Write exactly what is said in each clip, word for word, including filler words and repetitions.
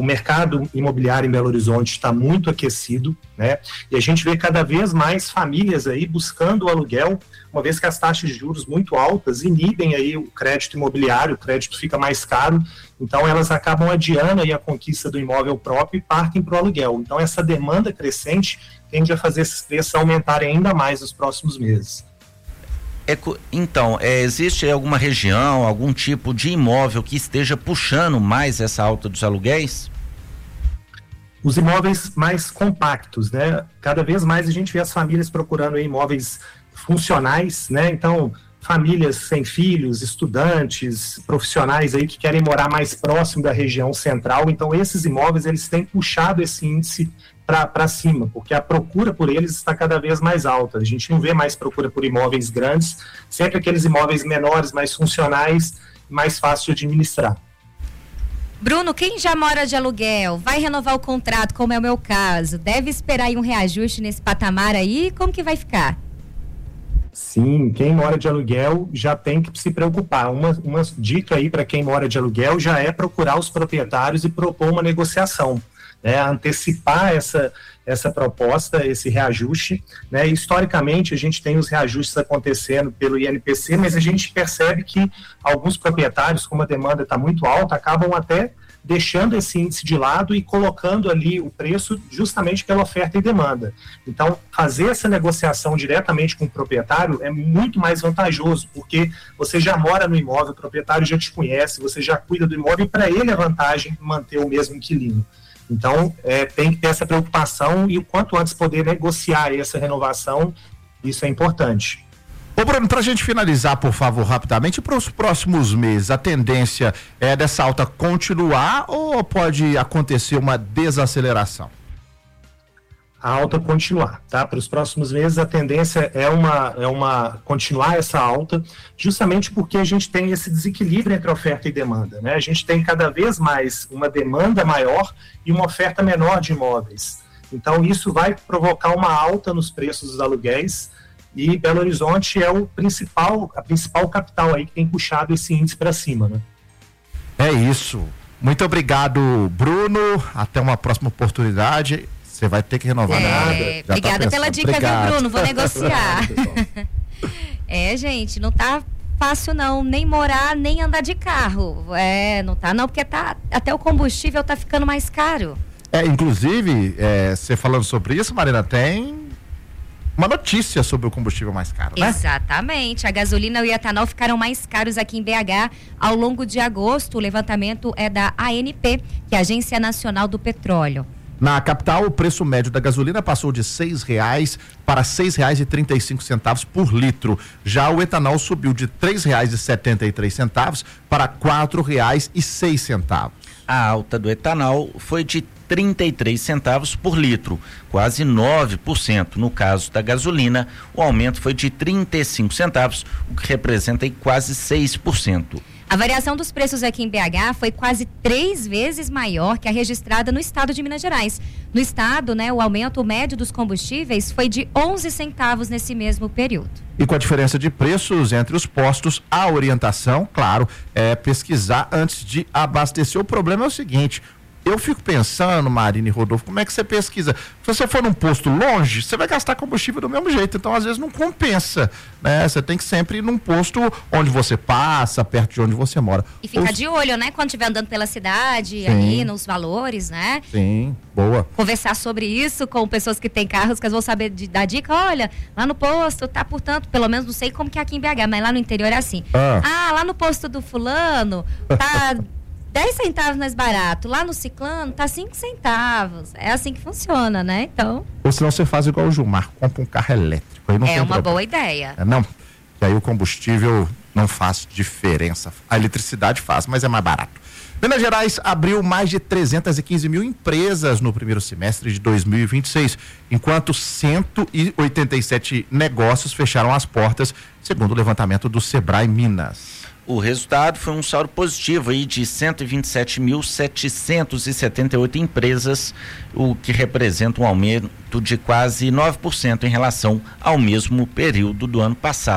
O mercado imobiliário em Belo Horizonte está muito aquecido, né? E a gente vê cada vez mais famílias aí buscando o aluguel, uma vez que as taxas de juros muito altas inibem aí o crédito imobiliário, o crédito fica mais caro, então elas acabam adiando aí a conquista do imóvel próprio e partem para o aluguel. Então essa demanda crescente tende a fazer esses preços aumentarem ainda mais nos próximos meses. É, então, é, existe alguma região, algum tipo de imóvel que esteja puxando mais essa alta dos aluguéis? Os imóveis mais compactos, né? Cada vez mais a gente vê as famílias procurando imóveis funcionais, né? Então, famílias sem filhos, estudantes, profissionais aí que querem morar mais próximo da região central. Então, esses imóveis, eles têm puxado esse índice para cima, porque a procura por eles está cada vez mais alta. A gente não vê mais procura por imóveis grandes, sempre aqueles imóveis menores, mais funcionais, mais fácil de administrar. Bruno, quem já mora de aluguel, vai renovar o contrato, como é o meu caso, deve esperar aí um reajuste nesse patamar aí? Como que vai ficar? Sim, quem mora de aluguel já tem que se preocupar. Uma, uma dica aí para quem mora de aluguel já é procurar os proprietários e propor uma negociação, né? Antecipar essa, essa proposta, esse reajuste, né? Historicamente a gente tem os reajustes acontecendo pelo I N P C, mas a gente percebe que alguns proprietários, como a demanda está muito alta, acabam até deixando esse índice de lado e colocando ali o preço justamente pela oferta e demanda. Então, fazer essa negociação diretamente com o proprietário é muito mais vantajoso, porque você já mora no imóvel, o proprietário já te conhece, você já cuida do imóvel e para ele é vantagem manter o mesmo inquilino. Então, é, tem que ter essa preocupação e o quanto antes poder negociar essa renovação, isso é importante. Ô Bruno, para a gente finalizar, por favor, rapidamente, para os próximos meses, a tendência é dessa alta continuar ou pode acontecer uma desaceleração? A alta continuar, tá? Para os próximos meses a tendência é uma, é uma continuar essa alta, justamente porque a gente tem esse desequilíbrio entre oferta e demanda, né? A gente tem cada vez mais uma demanda maior e uma oferta menor de imóveis. Então isso vai provocar uma alta nos preços dos aluguéis e Belo Horizonte é o principal, a principal capital aí que tem puxado esse índice para cima, né? É isso. Muito obrigado, Bruno. Até uma próxima oportunidade. Você vai ter que renovar. É, nada. Obrigada tá pela dica, Obrigado. viu, Bruno? Vou negociar. É, gente, não tá fácil não, nem morar, nem andar de carro. É, não tá não, porque tá, até o combustível tá ficando mais caro. É, inclusive, é, você falando sobre isso, Marina, tem uma notícia sobre o combustível mais caro, né? Exatamente, a gasolina e o etanol ficaram mais caros aqui em B H ao longo de agosto. O levantamento é da A N P, que é a Agência Nacional do Petróleo. Na capital, o preço médio da gasolina passou de seis reais para seis reais e trinta e cinco centavos por litro. Já o etanol subiu de três reais e setenta e três centavos para quatro reais e seis centavos. A alta do etanol foi de trinta e três centavos por litro, quase nove por cento. No caso da gasolina, o aumento foi de trinta e cinco centavos, o que representa aí quase seis por cento. A variação dos preços aqui em B H foi quase três vezes maior que a registrada no estado de Minas Gerais. No estado, né, o aumento médio dos combustíveis foi de onze centavos nesse mesmo período. E com a diferença de preços entre os postos, a orientação, claro, é pesquisar antes de abastecer. O problema é o seguinte: eu fico pensando, Marina e Rodolfo, como é que você pesquisa? Se você for num posto longe, você vai gastar combustível do mesmo jeito, então às vezes não compensa, né? Você tem que sempre ir num posto onde você passa, perto de onde você mora. E ficar Os... de olho, né? Quando estiver andando pela cidade, Sim. ali nos valores, né? Sim, boa. Conversar sobre isso com pessoas que têm carros, que elas vão saber de, dar dica. Olha, lá no posto tá, portanto, pelo menos não sei como que é aqui em B H, mas lá no interior é assim. Ah, ah lá no posto do fulano tá dez centavos mais barato, lá no ciclano tá cinco centavos. É assim que funciona, né? Então. Ou senão você faz igual o Gilmar, compra um carro elétrico. Aí não é tem uma problema. boa ideia. É, não, que aí o combustível não faz diferença. A eletricidade faz, mas é mais barato. Minas Gerais abriu mais de trezentas e quinze mil empresas no primeiro semestre de dois mil e vinte e seis, enquanto cento e oitenta e sete negócios fecharam as portas, segundo o levantamento do Sebrae Minas. O resultado foi um saldo positivo aí de cento e vinte e sete mil setecentos e setenta e oito empresas, o que representa um aumento de quase nove por cento em relação ao mesmo período do ano passado.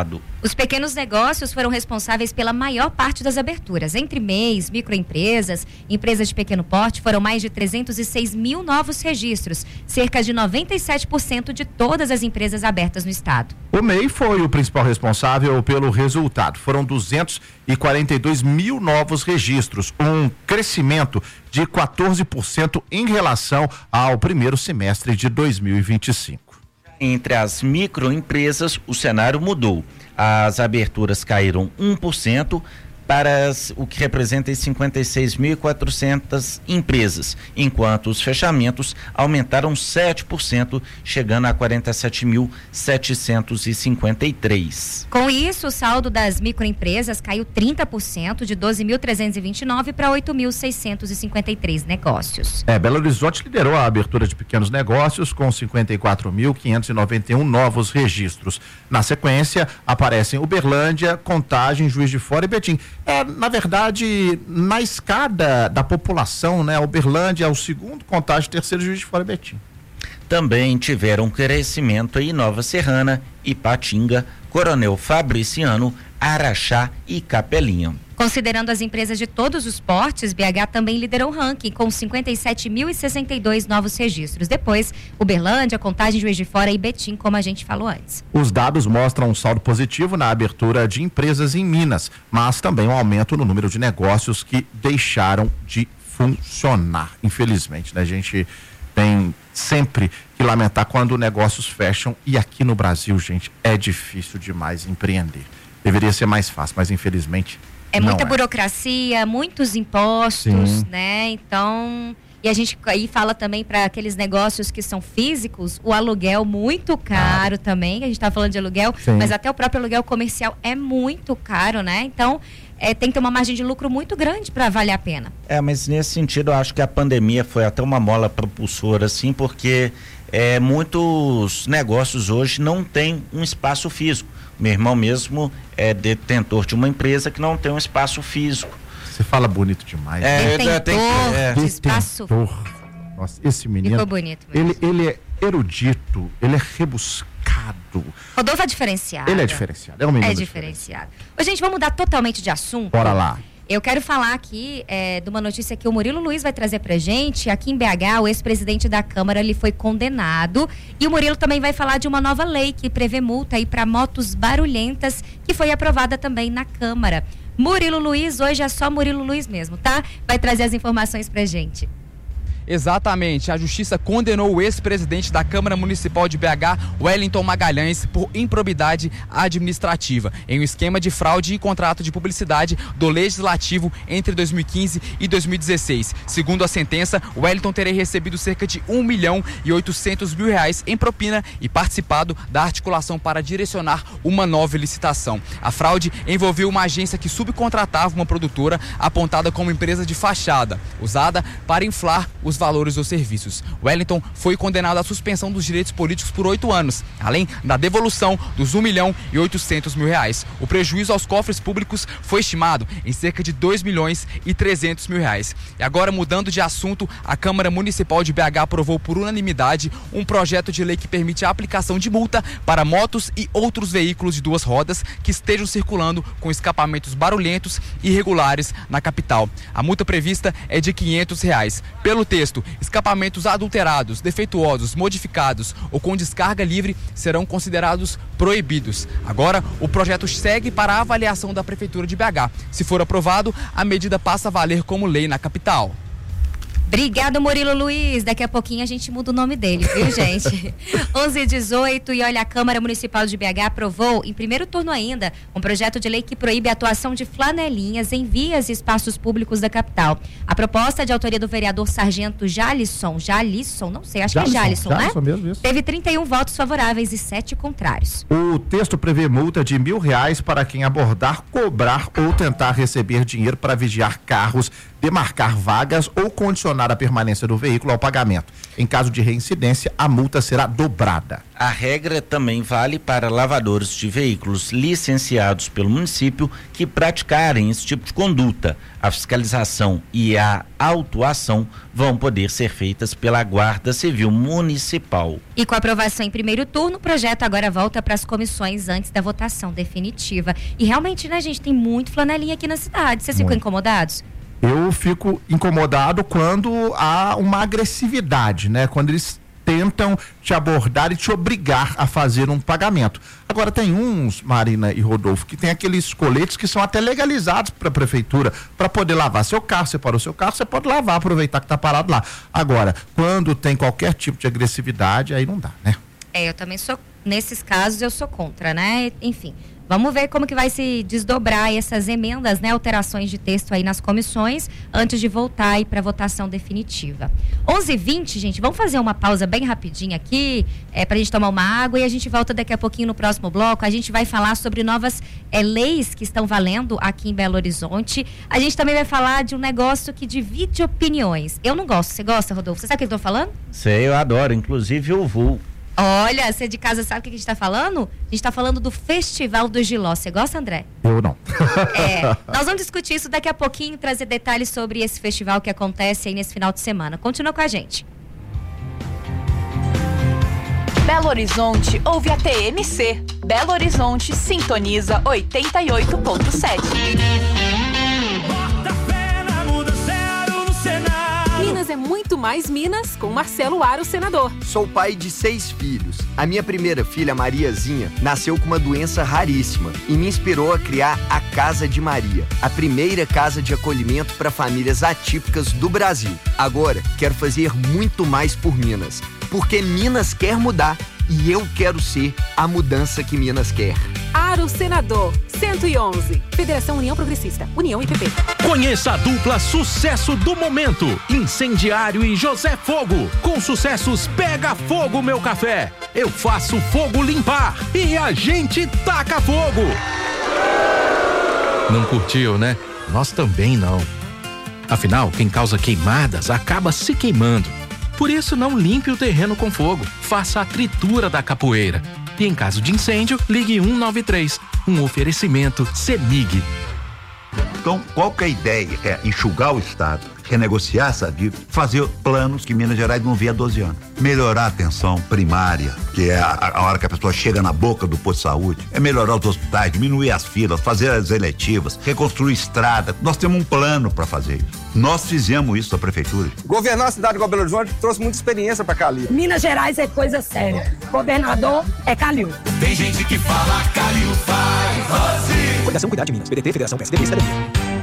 Os pequenos negócios foram responsáveis pela maior parte das aberturas. Entre M E Is, microempresas, empresas de pequeno porte, foram mais de trezentos e seis mil novos registros, cerca de noventa e sete por cento de todas as empresas abertas no estado. O M E I foi o principal responsável pelo resultado. Foram duzentos e quarenta e dois mil novos registros, um crescimento de quatorze por cento em relação ao primeiro semestre de dois mil e vinte e cinco. Entre as microempresas, o cenário mudou. As aberturas caíram um por cento para as, o que representa cinquenta e seis mil e quatrocentas empresas, enquanto os fechamentos aumentaram sete por cento, chegando a quarenta e sete mil setecentos e cinquenta e três. Com isso, o saldo das microempresas caiu trinta por cento, de doze mil trezentos e vinte e nove para oito mil seiscentos e cinquenta e três negócios. É, Belo Horizonte liderou a abertura de pequenos negócios com cinquenta e quatro mil quinhentos e noventa e um novos registros. Na sequência, aparecem Uberlândia, Contagem, Juiz de Fora e Betim. É, na verdade, na escada da população, né? Uberlândia é o segundo, Contagem, terceiro, Juiz de Fora e Betim. Também tiveram crescimento em Nova Serrana, Ipatinga, Coronel Fabriciano, Araxá e Capelinha. Considerando as empresas de todos os portes, B H também liderou o ranking com cinquenta e sete mil e sessenta e dois novos registros. Depois, Uberlândia, Contagem, Juiz de Fora e Betim, como a gente falou antes. Os dados mostram um saldo positivo na abertura de empresas em Minas, mas também um aumento no número de negócios que deixaram de funcionar. Infelizmente, né? A gente tem sempre que lamentar quando negócios fecham, e aqui no Brasil, gente, é difícil demais empreender. Deveria ser mais fácil, mas infelizmente É muita é. burocracia, muitos impostos, Sim. né? Então, e a gente aí fala também para aqueles negócios que são físicos, o aluguel muito caro ah. também, que a gente tá falando de aluguel, Sim. mas até o próprio aluguel comercial é muito caro, né? Então, é, tem que ter uma margem de lucro muito grande para valer a pena. É, mas nesse sentido eu acho que a pandemia foi até uma mola propulsora, assim, porque é, muitos negócios hoje não têm um espaço físico. Meu irmão mesmo é detentor de uma empresa que não tem um espaço físico. Você fala bonito demais. É, detentor tem que, é. de espaço. Nossa, esse menino. Ficou bonito mesmo. Ele, ele é erudito, ele é rebuscado. Rodolfo é diferenciado. Ele é diferenciado. É um menino É diferenciado. Ô, gente, vamos mudar totalmente de assunto. Bora lá. Eu quero falar aqui é, de uma notícia que o Murilo Luiz vai trazer pra gente. Aqui em B H, o ex-presidente da Câmara, ele foi condenado. E o Murilo também vai falar de uma nova lei que prevê multa aí para motos barulhentas, que foi aprovada também na Câmara. Murilo Luiz, hoje é só Murilo Luiz mesmo, tá? Vai trazer as informações pra gente. Exatamente, a justiça condenou o ex-presidente da Câmara Municipal de B H, Wellington Magalhães, por improbidade administrativa, em um esquema de fraude e contrato de publicidade do Legislativo entre dois mil e quinze e dois mil e dezesseis. Segundo a sentença, Wellington teria recebido cerca de um milhão e oitocentos mil reais em propina e participado da articulação para direcionar uma nova licitação. A fraude envolveu uma agência que subcontratava uma produtora apontada como empresa de fachada, usada para inflar os valores dos serviços. Wellington foi condenado à suspensão dos direitos políticos por oito anos, além da devolução dos um milhão e oitocentos mil reais. O prejuízo aos cofres públicos foi estimado em cerca de dois milhões e trezentos mil reais. E agora, mudando de assunto, a Câmara Municipal de B H aprovou por unanimidade um projeto de lei que permite a aplicação de multa para motos e outros veículos de duas rodas que estejam circulando com escapamentos barulhentos e irregulares na capital. A multa prevista é de quinhentos reais. Pelo texto, escapamentos adulterados, defeituosos, modificados ou com descarga livre serão considerados proibidos. Agora, o projeto segue para a avaliação da Prefeitura de B H. Se for aprovado, a medida passa a valer como lei na capital. Obrigado, Murilo Luiz. Daqui a pouquinho a gente muda o nome dele, viu, gente? onze e dezoito, e olha, a Câmara Municipal de B H aprovou, em primeiro turno ainda, um projeto de lei que proíbe a atuação de flanelinhas em vias e espaços públicos da capital. A proposta é de autoria do vereador Sargento Jalisson, Jalisson, não sei, acho Jalisson, que é Jalisson, Jalisson né? Mesmo, isso. Teve trinta e um votos favoráveis e sete contrários. O texto prevê multa de mil reais para quem abordar, cobrar ou tentar receber dinheiro para vigiar carros, demarcar vagas ou condicionar condicionada a permanência do veículo ao pagamento. Em caso de reincidência, a multa será dobrada. A regra também vale para lavadores de veículos licenciados pelo município que praticarem esse tipo de conduta. A fiscalização e a autuação vão poder ser feitas pela Guarda Civil Municipal. E com a aprovação em primeiro turno, o projeto agora volta para as comissões antes da votação definitiva. E realmente, né, gente, tem muito flanelinha aqui na cidade. Vocês ficam incomodados? Eu fico incomodado quando há uma agressividade, né? Quando eles tentam te abordar e te obrigar a fazer um pagamento. Agora tem uns, Marina e Rodolfo, que tem aqueles coletes que são até legalizados para a prefeitura, para poder lavar seu carro. Você parou seu carro, você pode lavar, aproveitar que está parado lá. Agora, quando tem qualquer tipo de agressividade, aí não dá, né? É, eu também sou, nesses casos eu sou contra, né? Enfim, vamos ver como que vai se desdobrar essas emendas, né? Alterações de texto aí nas comissões, antes de voltar aí para votação definitiva. onze e vinte, gente, vamos fazer uma pausa bem rapidinha aqui, é, para a gente tomar uma água, e a gente volta daqui a pouquinho no próximo bloco. A gente vai falar sobre novas é, leis que estão valendo aqui em Belo Horizonte. A gente também vai falar de um negócio que divide opiniões. Eu não gosto. Você gosta, Rodolfo? Você sabe o que eu tô falando? Sei, eu adoro. Inclusive eu vou. Olha, você de casa sabe o que a gente está falando? A gente está falando do Festival do Giló. Você gosta, André? Eu não. É, nós vamos discutir isso daqui a pouquinho, trazer detalhes sobre esse festival que acontece aí nesse final de semana. Continua com a gente. Belo Horizonte ouve a T M C. Belo Horizonte sintoniza oitenta e oito ponto sete. Minas é muito mais Minas com Marcelo Aro, senador. Sou pai de seis filhos. A minha primeira filha, Mariazinha, nasceu com uma doença raríssima e me inspirou a criar a Casa de Maria, a primeira casa de acolhimento para famílias atípicas do Brasil. Agora, quero fazer muito mais por Minas, porque Minas quer mudar e eu quero ser a mudança que Minas quer. Aro, senador, cento e onze. Federação União Progressista, União I P P. Conheça a dupla sucesso do momento, Incendiário e José Fogo. Com sucessos Pega Fogo Meu Café, Eu Faço Fogo Limpar e a gente taca fogo. Não curtiu, né? Nós também não. Afinal, quem causa queimadas acaba se queimando. Por isso, não limpe o terreno com fogo. Faça a tritura da capoeira. E em caso de incêndio, ligue um nove três. Um oferecimento CEMIG. Então, qual que é a ideia? É enxugar o Estado, renegociar essa dívida, fazer planos que Minas Gerais não vê há doze anos. Melhorar a atenção primária, que é a, a hora que a pessoa chega na boca do posto de saúde. É melhorar os hospitais, diminuir as filas, fazer as eletivas, reconstruir estrada. Nós temos um plano para fazer isso. Nós fizemos isso na prefeitura. Governar a cidade de Belo Horizonte trouxe muita experiência para Calil. Minas Gerais é coisa séria. Governador é Calil. Tem gente que fala Calil faz assim. Fundação Cuidar de Minas, P D T, Federação P S D B e Cidadania.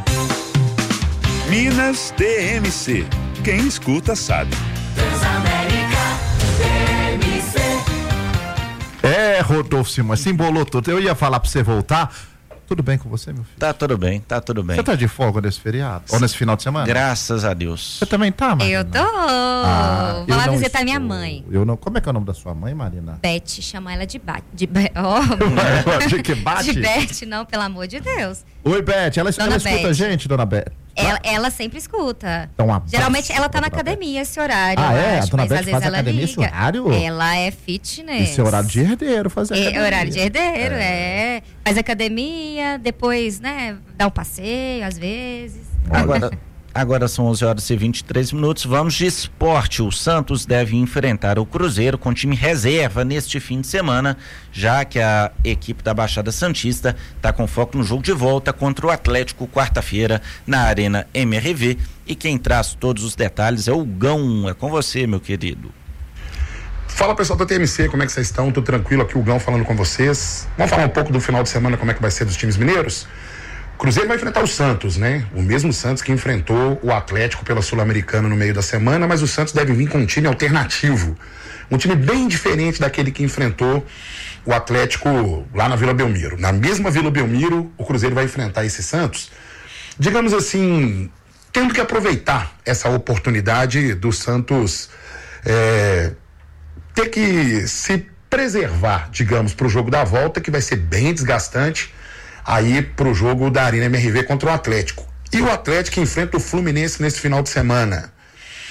Minas D M C. Quem escuta sabe. Transamérica D M C. É, Rodolfo Simões, se embolou tudo. Eu ia falar pra você voltar. Tudo bem com você, meu filho? Tá tudo bem, tá tudo bem. Você tá de folga nesse feriado? Ou nesse final de semana? Graças a Deus. Você também tá, Marina? Eu tô. Ah, Vou lá visitar estou. minha mãe. Eu não. Como é que é o nome da sua mãe, Marina? Beth, chama ela de Bate. De, oh, de que Bate? De Beth, não, pelo amor de Deus. Oi, Beth. Ela, ela escuta a gente, dona Beth? Ela, ela sempre escuta. Então, geralmente ela tá na academia esse horário. Ah, é? Acho, a dona mas Beth às vezes faz ela academia liga. esse horário? Ela é fitness. Esse é horário de herdeiro fazer academia. É horário de herdeiro, é. é. Faz academia, depois, né, dá um passeio, às vezes. Agora, agora são onze horas e vinte e três minutos. Vamos de esporte. O Santos deve enfrentar o Cruzeiro com time reserva neste fim de semana, já que a equipe da Baixada Santista está com foco no jogo de volta contra o Atlético quarta-feira na Arena M R V. E quem traz todos os detalhes é o Gão. É com você, meu querido. Fala, pessoal da T M C, como é que vocês estão? Tudo tranquilo aqui, o Gão falando com vocês. Vamos falar um pouco do final de semana, como é que vai ser dos times mineiros? O Cruzeiro vai enfrentar o Santos, né? O mesmo Santos que enfrentou o Atlético pela Sul-Americana no meio da semana, mas o Santos deve vir com um time alternativo. Um time bem diferente daquele que enfrentou o Atlético lá na Vila Belmiro. Na mesma Vila Belmiro, o Cruzeiro vai enfrentar esse Santos, digamos assim, tendo que aproveitar essa oportunidade do Santos é, ter que se preservar, digamos, para o jogo da volta, que vai ser bem desgastante aí para o jogo da Arena M R V contra o Atlético. E o Atlético enfrenta o Fluminense nesse final de semana.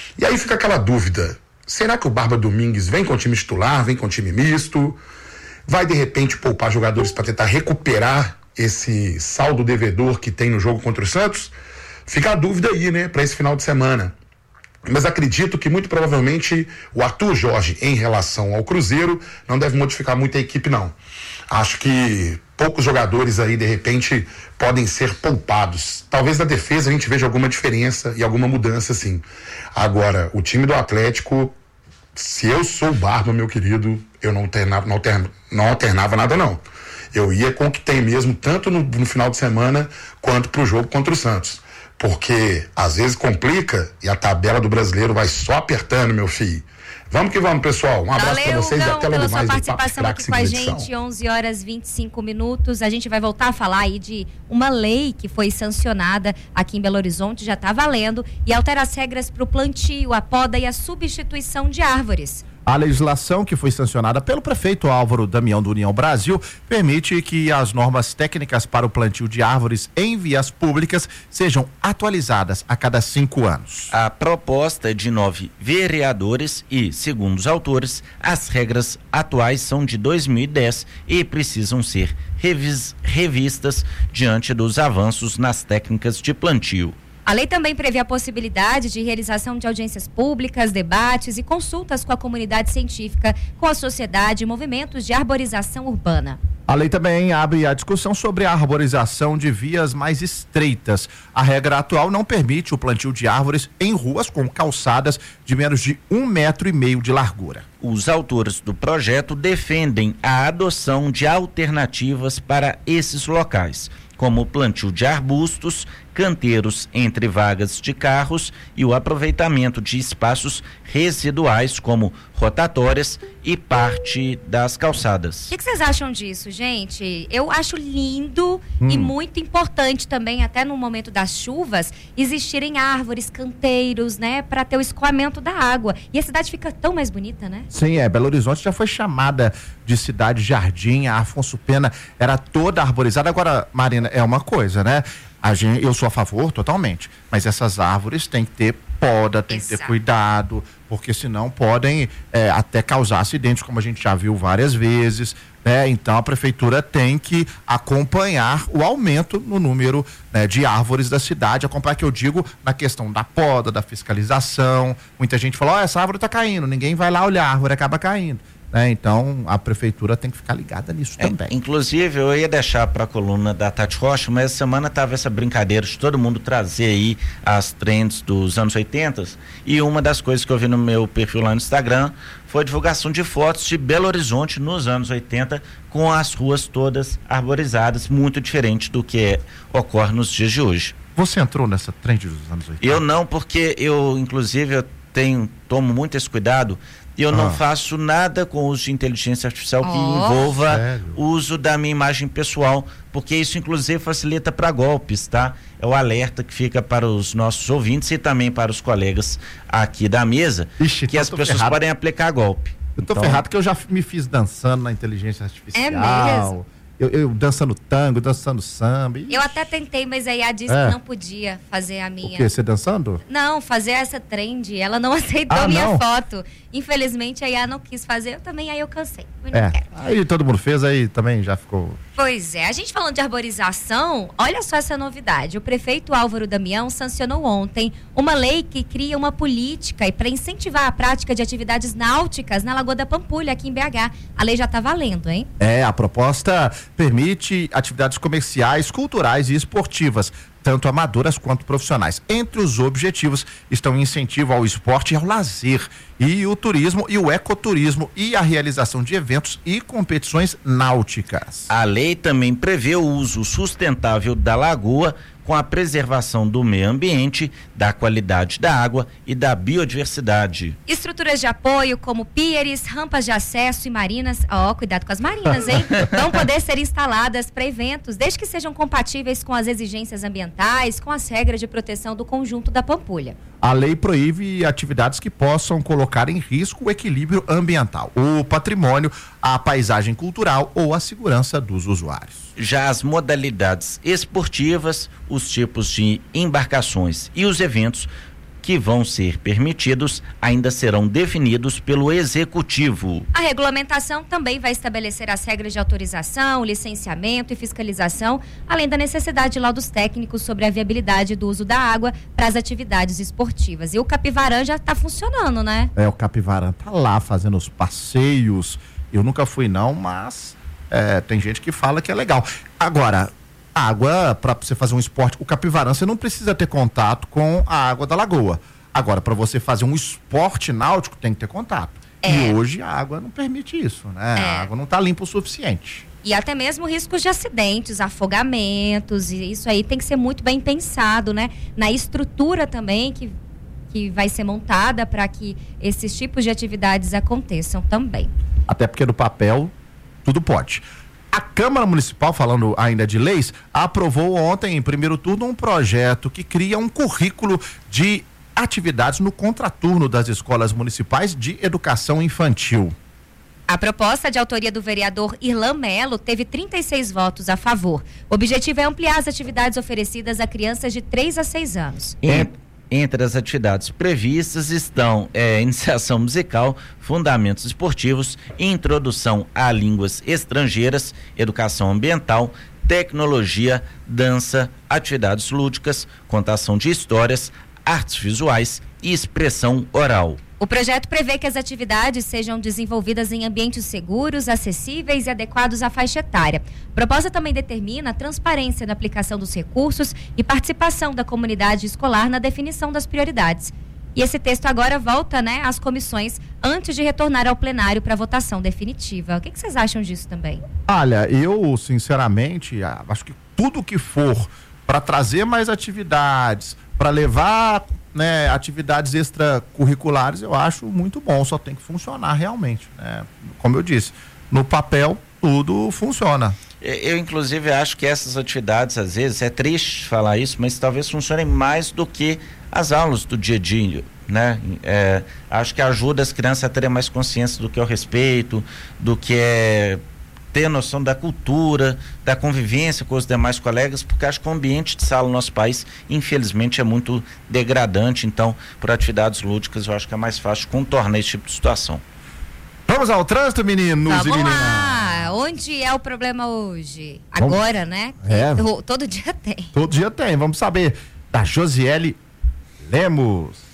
E aí fica aquela dúvida, será que o Barba Domingues vem com o time titular, vem com o time misto? Vai de repente poupar jogadores para tentar recuperar esse saldo devedor que tem no jogo contra o Santos? Fica a dúvida aí, né, para esse final de semana. Mas acredito que muito provavelmente o Arthur Jorge, em relação ao Cruzeiro, não deve modificar muito a equipe, não. Acho que poucos jogadores aí, de repente, podem ser poupados. Talvez na defesa a gente veja alguma diferença e alguma mudança, sim. Agora, o time do Atlético, se eu sou o Barba, meu querido, eu não alternava, não alternava, não alternava nada, não. Eu ia com o que tem mesmo, tanto no, no final de semana, quanto pro jogo contra o Santos. Porque às vezes complica e a tabela do brasileiro vai só apertando, meu filho. Vamos que vamos, pessoal. Um abraço para vocês e até logo mais. Pela sua participação aqui com a gente, onze horas e vinte e cinco minutos. A gente vai voltar a falar aí de uma lei que foi sancionada aqui em Belo Horizonte, já está valendo, e altera as regras para o plantio, a poda e a substituição de árvores. A legislação que foi sancionada pelo prefeito Álvaro Damião do União Brasil permite que as normas técnicas para o plantio de árvores em vias públicas sejam atualizadas a cada cinco anos. A proposta é de nove vereadores e, segundo os autores, as regras atuais são de dois mil e dez e precisam ser revis, revistas diante dos avanços nas técnicas de plantio. A lei também prevê a possibilidade de realização de audiências públicas, debates e consultas com a comunidade científica, com a sociedade e movimentos de arborização urbana. A lei também abre a discussão sobre a arborização de vias mais estreitas. A regra atual não permite o plantio de árvores em ruas com calçadas de menos de um metro e meio de largura. Os autores do projeto defendem a adoção de alternativas para esses locais, como o plantio de arbustos, canteiros entre vagas de carros e o aproveitamento de espaços residuais como rotatórias e parte das calçadas. O que, que vocês acham disso, gente? Eu acho lindo hum. e muito importante também, até no momento das chuvas, existirem árvores, canteiros, né, para ter o escoamento da água. E a cidade fica tão mais bonita, né? Sim, é. Belo Horizonte já foi chamada de cidade jardim. A Afonso Pena era toda arborizada. Agora, Marina, é uma coisa, né? A gente, eu sou a favor totalmente, mas essas árvores têm que ter poda, tem Exato. que ter cuidado, porque senão podem é, até causar acidentes, como a gente já viu várias vezes, né? Então a prefeitura tem que acompanhar o aumento no número, né, de árvores da cidade, acompanhar, que eu digo, na questão da poda, da fiscalização. Muita gente fala, ó, oh, essa árvore está caindo, ninguém vai lá olhar, a árvore acaba caindo. É, então a prefeitura tem que ficar ligada nisso é, também. Inclusive eu ia deixar para a coluna da Tati Rocha, mas essa semana tava essa brincadeira de todo mundo trazer aí as trends dos anos oitenta, e uma das coisas que eu vi no meu perfil lá no Instagram foi a divulgação de fotos de Belo Horizonte nos anos oitenta, com as ruas todas arborizadas, muito diferente do que é, ocorre nos dias de hoje. Você entrou nessa trend dos anos oitenta? Eu não, porque eu inclusive eu tenho, tomo muito esse cuidado. E eu ah. não faço nada com o uso de inteligência artificial que oh, envolva o uso da minha imagem pessoal, porque isso inclusive facilita para golpes, tá? É o alerta que fica para os nossos ouvintes e também para os colegas aqui da mesa, Ixi, que então as pessoas ferrado. podem aplicar golpe. Eu tô então, ferrado que eu já me fiz dançando na inteligência artificial. É mesmo? Eu, eu dançando tango, dançando samba. Ixi. Eu até tentei, mas a I A disse é. que não podia fazer a minha. O quê? Você dançando? Não, fazer essa trend. Ela não aceitou a ah, minha não? foto. Infelizmente a I A não quis fazer, eu também, aí eu cansei. Eu é. Aí todo mundo fez, aí também já ficou. Pois é, a gente falando de arborização, olha só essa novidade. O prefeito Álvaro Damião sancionou ontem uma lei que cria uma política e para incentivar a prática de atividades náuticas na Lagoa da Pampulha, aqui em B H. A lei já está valendo, hein? É, a proposta permite atividades comerciais, culturais e esportivas, tanto amadoras quanto profissionais. Entre os objetivos estão o incentivo ao esporte e ao lazer, e o turismo e o ecoturismo, e a realização de eventos e competições náuticas. A lei também prevê o uso sustentável da lagoa, com a preservação do meio ambiente, da qualidade da água e da biodiversidade. Estruturas de apoio como píeres, rampas de acesso e marinas, ó, oh, cuidado com as marinas, hein? Vão poder ser instaladas para eventos, desde que sejam compatíveis com as exigências ambientais, com as regras de proteção do conjunto da Pampulha. A lei proíbe atividades que possam colocar em risco o equilíbrio ambiental, o patrimônio, a paisagem cultural ou a segurança dos usuários. Já as modalidades esportivas, os tipos de embarcações e os eventos que vão ser permitidos ainda serão definidos pelo Executivo. A regulamentação também vai estabelecer as regras de autorização, licenciamento e fiscalização, além da necessidade de laudos técnicos sobre a viabilidade do uso da água para as atividades esportivas. E o Capivarã já está funcionando, né? É, o Capivarã tá lá fazendo os passeios. Eu nunca fui não, mas é, tem gente que fala que é legal. Agora, água, para você fazer um esporte, o Capivarã, você não precisa ter contato com a água da lagoa. Agora, para você fazer um esporte náutico, tem que ter contato. É. E hoje a água não permite isso, né? É. A água não está limpa o suficiente. E até mesmo riscos de acidentes, afogamentos, e isso aí tem que ser muito bem pensado, né? Na estrutura também que, que vai ser montada para que esses tipos de atividades aconteçam também. Até porque no papel tudo pode. A Câmara Municipal, falando ainda de leis, aprovou ontem, em primeiro turno, um projeto que cria um currículo de atividades no contraturno das escolas municipais de educação infantil. A proposta de autoria do vereador Irlan Melo teve trinta e seis votos a favor. O objetivo é ampliar as atividades oferecidas a crianças de três a seis anos. É. Entre as atividades previstas estão é, iniciação musical, fundamentos esportivos, introdução a línguas estrangeiras, educação ambiental, tecnologia, dança, atividades lúdicas, contação de histórias, artes visuais e expressão oral. O projeto prevê que as atividades sejam desenvolvidas em ambientes seguros, acessíveis e adequados à faixa etária. A proposta também determina a transparência na aplicação dos recursos e participação da comunidade escolar na definição das prioridades. E esse texto agora volta, né, às comissões antes de retornar ao plenário para votação definitiva. O que, que vocês acham disso também? Olha, eu sinceramente acho que tudo que for para trazer mais atividades, para levar, né, atividades extracurriculares, eu acho muito bom, só tem que funcionar realmente, né? Como eu disse, no papel tudo funciona. Eu, inclusive, acho que essas atividades, às vezes, é triste falar isso, mas talvez funcionem mais do que as aulas do dia a dia, né? É, acho que ajuda as crianças a terem mais consciência do que é o respeito, do que é ter noção da cultura, da convivência com os demais colegas, porque acho que o ambiente de sala no nosso país, infelizmente, é muito degradante. Então, por atividades lúdicas, eu acho que é mais fácil contornar esse tipo de situação. Vamos ao trânsito, meninos Vamos e meninas. lá. Onde é o problema hoje? Agora, Vamos... né? É. Todo dia tem. Todo dia tem. Vamos saber da Josiele Lemos.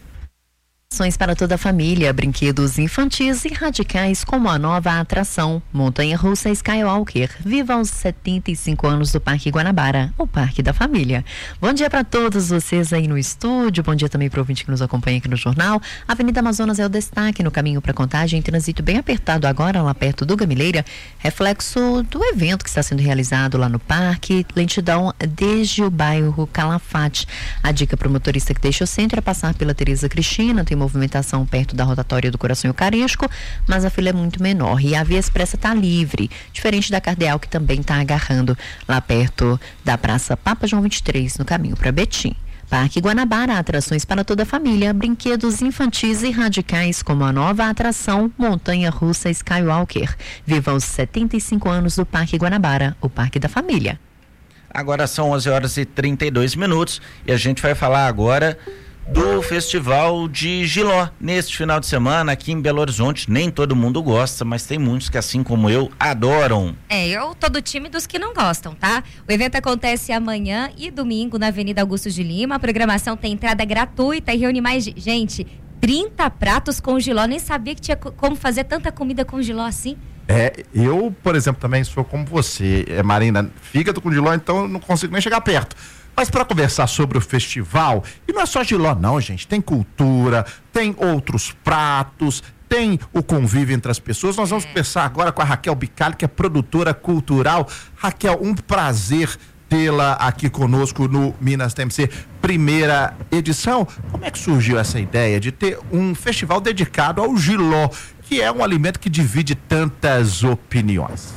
Para toda a família, brinquedos infantis e radicais como a nova atração Montanha Russa Skywalker. Viva aos setenta e cinco anos do Parque Guanabara, o Parque da Família. Bom dia para todos vocês aí no estúdio, bom dia também para o ouvinte que nos acompanha aqui no jornal. A Avenida Amazonas é o destaque no caminho para Contagem, trânsito bem apertado agora lá perto do Gamileira, reflexo do evento que está sendo realizado lá no parque, lentidão desde o bairro Calafate. A dica para o motorista que deixa o centro é passar pela Tereza Cristina, tem movimentação perto da rotatória do Coração Eucarístico, mas a fila é muito menor e a via expressa está livre, diferente da Cardeal, que também está agarrando lá perto da Praça Papa João vinte e três, no caminho para Betim. Parque Guanabara, atrações para toda a família, brinquedos infantis e radicais como a nova atração Montanha Russa Skywalker. Viva os setenta e cinco anos do Parque Guanabara, o Parque da Família. Agora são onze horas e trinta e dois minutos e a gente vai falar agora do Festival de Giló, neste final de semana aqui em Belo Horizonte. Nem todo mundo gosta, mas tem muitos que, assim como eu, adoram. É, eu tô do time dos que não gostam, tá? O evento acontece amanhã e domingo na Avenida Augusto de Lima. A programação tem entrada gratuita e reúne mais gente, trinta pratos com Giló. Nem sabia que tinha como fazer tanta comida com Giló assim. É, eu, por exemplo, também sou como você, é, Marina, fígado com Giló, então eu não consigo nem chegar perto. Mas para conversar sobre o festival, e não é só Giló não, gente, tem cultura, tem outros pratos, tem o convívio entre as pessoas. Nós vamos conversar agora com a Raquel Bicalho, que é produtora cultural. Raquel, um prazer tê-la aqui conosco no Minas T M C, primeira edição. Como é que surgiu essa ideia de ter um festival dedicado ao Giló, que é um alimento que divide tantas opiniões?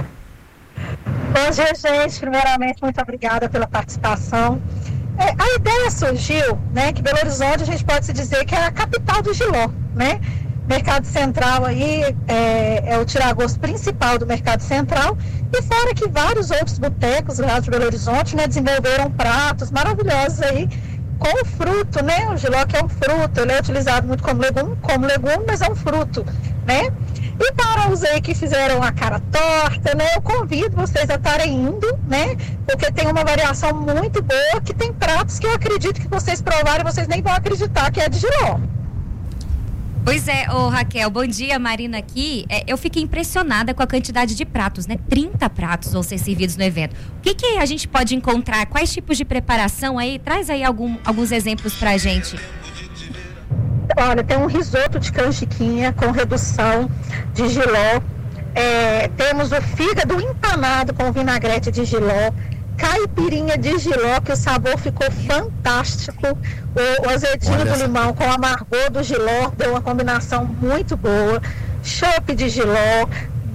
Bom dia, gente. Primeiramente, muito obrigada pela participação. É, a ideia surgiu, né, que Belo Horizonte a gente pode se dizer que é a capital do Giló, né? Mercado Central aí é, é o tiragosto principal do Mercado Central, e fora que vários outros botecos lá de Belo Horizonte, né, desenvolveram pratos maravilhosos aí com o fruto, né? O jiló que é um fruto, ele é utilizado muito como legume, como legume, mas é um fruto, né? E para os aí que fizeram a cara torta, né? Eu convido vocês a estarem indo, né? Porque tem uma variação muito boa, que tem pratos que eu acredito que vocês provarem, vocês nem vão acreditar que é de jiló. Pois é, ô Raquel, bom dia, Marina aqui. É, eu fiquei impressionada com a quantidade de pratos, né? trinta pratos vão ser servidos no evento. O que que a gente pode encontrar? Quais tipos de preparação aí? Traz aí algum, alguns exemplos pra gente. Olha, tem um risoto de canjiquinha com redução de jiló. É, temos o fígado empanado com vinagrete de jiló. Caipirinha de jiló, que o sabor ficou fantástico. O, o azedinho Olha do essa... limão com o amargor do jiló deu uma combinação muito boa. Chopp de jiló,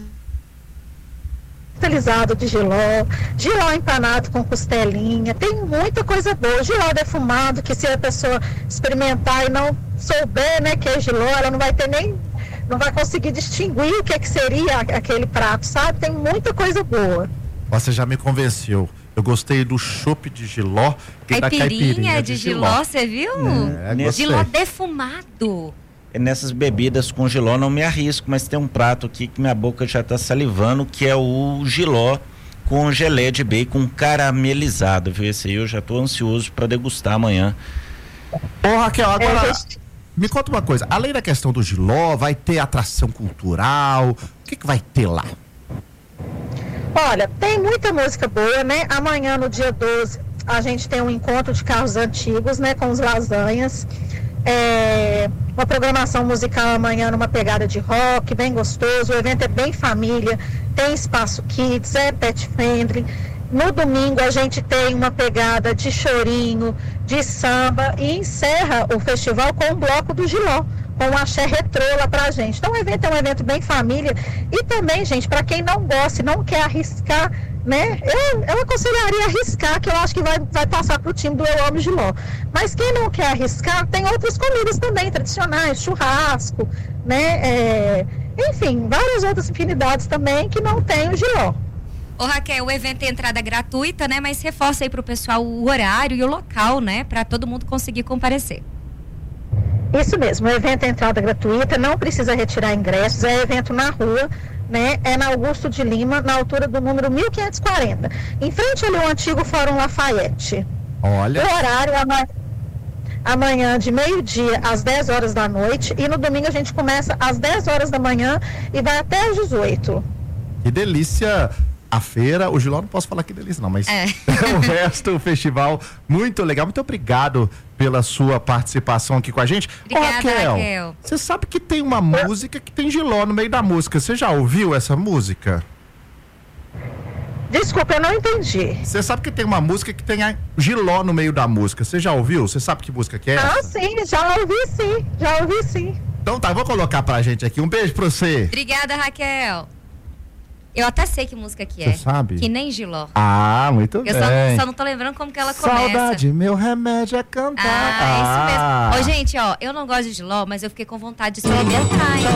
cristalizado de jiló, jiló empanado com costelinha, tem muita coisa boa. Jiló defumado, que se a pessoa experimentar e não souber, né, que é jiló, ela não vai ter nem, não vai conseguir distinguir o que, é que seria aquele prato, sabe? Tem muita coisa boa. Você já me convenceu. Eu gostei do chopp de jiló e da caipirinha de, de jiló, você viu? É, jiló defumado. Nessas bebidas com jiló não me arrisco, mas tem um prato aqui que minha boca já está salivando, que é o jiló com gelé de bacon caramelizado, viu? Esse aí eu já estou ansioso para degustar amanhã. Ô Raquel, agora me conta uma coisa, além da questão do jiló, vai ter atração cultural, o que que vai ter lá? Olha, tem muita música boa, né? Amanhã, no dia doze, a gente tem um encontro de carros antigos, né? Com os lasanhas. É, uma programação musical amanhã numa pegada de rock, bem gostoso. O evento é bem família, tem espaço kids, é pet friendly. No domingo a gente tem uma pegada de chorinho, de samba e encerra o festival com um bloco do jiló, com um axé retrô lá pra gente. Então o evento é um evento bem família e também, gente, para quem não gosta e não quer arriscar, né, eu, eu aconselharia arriscar, que eu acho que vai, vai passar pro time do Eu Amo Jiló. Mas quem não quer arriscar, tem outras comidas também tradicionais, churrasco, né, é, enfim, várias outras infinidades também que não tem o jiló. Ô Raquel, o evento é entrada gratuita, né, mas reforça aí pro pessoal o horário e o local, né, para todo mundo conseguir comparecer. Isso mesmo, o evento é entrada gratuita, não precisa retirar ingressos, é evento na rua, né? É na Augusto de Lima, na altura do número mil quinhentos e quarenta, em frente ali ao antigo Fórum Lafayette. Olha. O horário é amanhã, amanhã de meio-dia às dez horas da noite e no domingo a gente começa às dez horas da manhã e vai até às dezoito. Que delícia! A feira, o jiló não posso falar que delícia não, mas é. o resto, o festival, muito legal. Muito obrigado pela sua participação aqui com a gente. Obrigada, Ô, Raquel, Raquel. Você sabe que tem uma música que tem jiló no meio da música. Você já ouviu essa música? Desculpa, eu não entendi. Você sabe que tem uma música que tem jiló no meio da música. Você já ouviu? Você sabe que música que é essa? Ah, sim, já ouvi sim, já ouvi sim. Então tá, eu vou colocar pra gente aqui. Um beijo pra você. Obrigada, Raquel. Eu até sei que música que é. Você sabe? Que nem Giló. Ah, muito eu bem. Eu só, só não tô lembrando como que ela começa. Saudade, meu remédio é cantar. Ah, ah. isso mesmo. Ô, gente, ó, eu não gosto de Giló, mas eu fiquei com vontade de experimentar, hein?